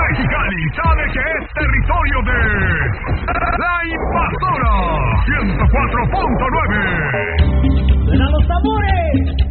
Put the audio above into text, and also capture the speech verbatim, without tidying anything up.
Mexicali sabe que es territorio de La Invasora ciento cuatro punto nueve.